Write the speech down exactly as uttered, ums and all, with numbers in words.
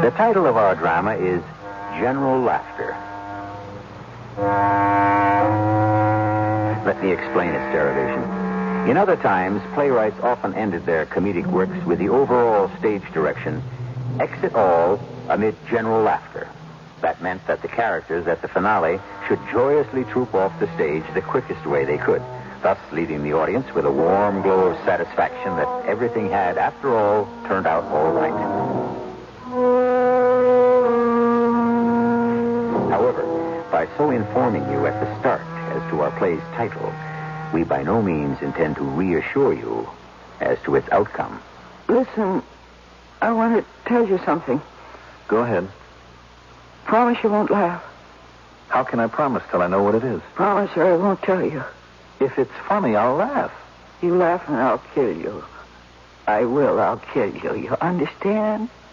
The title of our drama is General Laughter. Let me explain its derivation. In other times, playwrights often ended their comedic works with the overall stage direction, exit all amid general laughter. That meant that the characters at the finale should joyously troop off the stage the quickest way they could, thus leaving the audience with a warm glow of satisfaction that everything had, after all, turned out all right. However, by so informing you at the start as to our play's title, we by no means intend to reassure you as to its outcome. Listen, I want to tell you something. Go ahead. Promise you won't laugh. How can I promise till I know what it is? Promise or I won't tell you. If it's funny, I'll laugh. You laugh and I'll kill you. I will, I'll kill you. You understand?